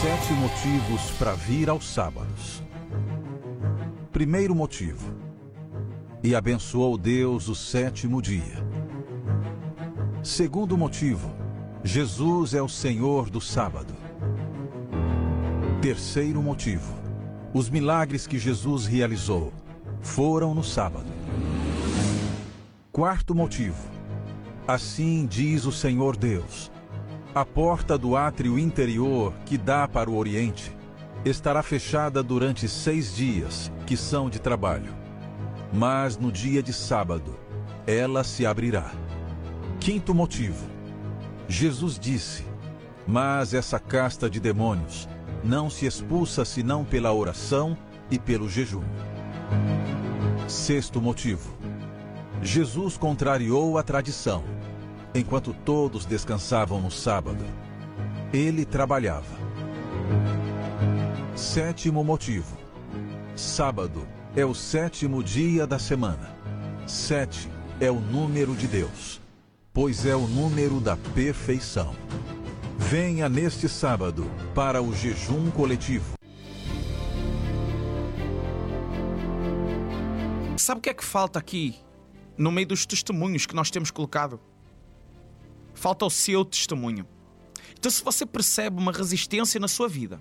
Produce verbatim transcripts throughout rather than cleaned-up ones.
Sete motivos para vir aos sábados. Primeiro motivo: e abençoou Deus o sétimo dia. Segundo motivo: Jesus é o Senhor do sábado. Terceiro motivo: os milagres que Jesus realizou foram no sábado. Quarto motivo: assim diz o Senhor Deus: a porta do átrio interior que dá para o Oriente estará fechada durante seis dias, que são de trabalho. Mas no dia de sábado, ela se abrirá. Quinto motivo: Jesus disse: mas essa casta de demônios não se expulsa senão pela oração e pelo jejum. Sexto motivo: Jesus contrariou a tradição. Enquanto todos descansavam no sábado, ele trabalhava. Sétimo motivo: sábado é o sétimo dia da semana. Sete é o número de Deus, pois é o número da perfeição. Venha neste sábado para o jejum coletivo. Sabe o que é que falta aqui, no meio dos testemunhos que nós temos colocado? Falta o seu testemunho. Então, se você percebe uma resistência na sua vida,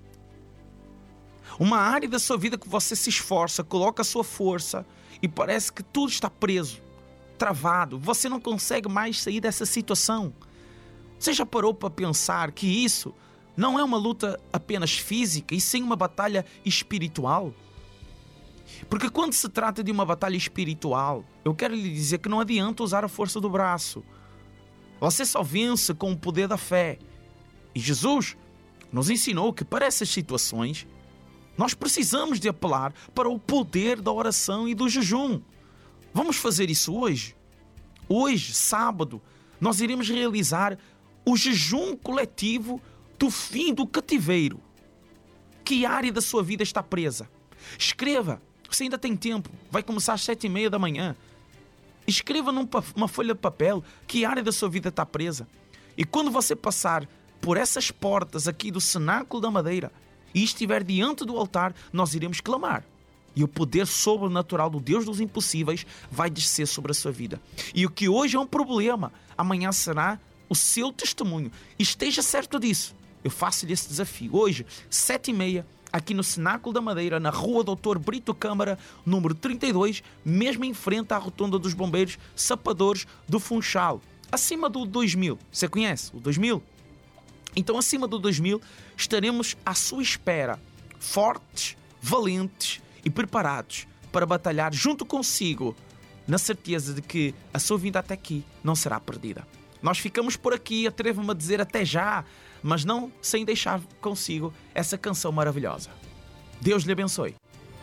uma área da sua vida que você se esforça, coloca a sua força e parece que tudo está preso, travado, você não consegue mais sair dessa situação. Você já parou para pensar que isso não é uma luta apenas física, e sim uma batalha espiritual? Porque quando se trata de uma batalha espiritual, eu quero lhe dizer que não adianta usar a força do braço. Você só vence com o poder da fé. E Jesus nos ensinou que para essas situações, nós precisamos de apelar para o poder da oração e do jejum. Vamos fazer isso hoje? Hoje, sábado, nós iremos realizar o jejum coletivo do fim do cativeiro. Que área da sua vida está presa? Escreva, você ainda tem tempo, vai começar às sete e meia da manhã. Escreva numa folha de papel que área da sua vida está presa. E quando você passar por essas portas aqui do Cenáculo da Madeira e estiver diante do altar, nós iremos clamar. E o poder sobrenatural do Deus dos impossíveis vai descer sobre a sua vida. E o que hoje é um problema, amanhã será o seu testemunho. Esteja certo disso. Eu faço-lhe esse desafio. Hoje, sete e meia, aqui no Cenáculo da Madeira, na rua doutor Brito Câmara, número trinta e dois, mesmo em frente à rotunda dos bombeiros sapadores do Funchal. Acima do dois mil. Você conhece o dois mil? Então, acima do dois mil, estaremos à sua espera, fortes, valentes e preparados para batalhar junto consigo, na certeza de que a sua vida até aqui não será perdida. Nós ficamos por aqui, atrevo-me a dizer até já, mas não sem deixar consigo essa canção maravilhosa. Deus lhe abençoe.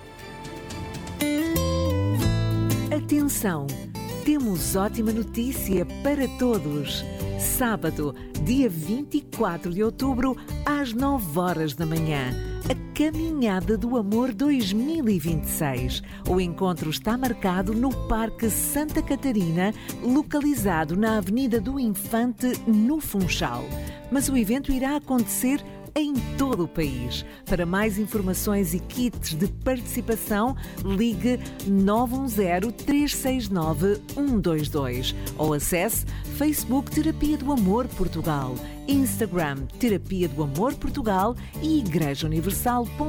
Atenção! Temos ótima notícia para todos. Sábado, dia vinte e quatro de outubro, às nove horas da manhã. A Caminhada do Amor dois mil e vinte e seis. O encontro está marcado no Parque Santa Catarina, localizado na Avenida do Infante, no Funchal. Mas o evento irá acontecer em todo o país. Para mais informações e kits de participação, ligue nove um zero, três seis nove, um dois dois ou acesse Facebook Terapia do Amor Portugal, Instagram Terapia do Amor Portugal e Igreja Universal.